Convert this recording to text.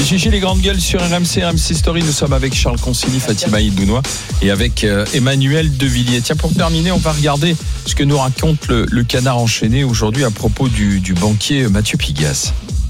Les GG, les grandes gueules sur RMC Story. Nous sommes avec Charles Consigny, Fatima Idounois et avec Emmanuel Devilliers. Tiens, pour terminer, on va regarder ce que nous raconte le Canard enchaîné aujourd'hui à propos du banquier Mathieu Pigasse.